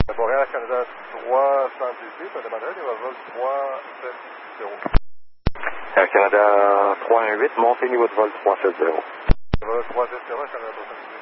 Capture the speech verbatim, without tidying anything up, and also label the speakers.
Speaker 1: Montréal Canada trois cent dix-huit, on demanderait des vol trois sept zéro.
Speaker 2: Air Canada trois un huit, montez niveau de vol trois sept zéro.
Speaker 1: Vol trois sept zéro, Canada trois cent dix-huit.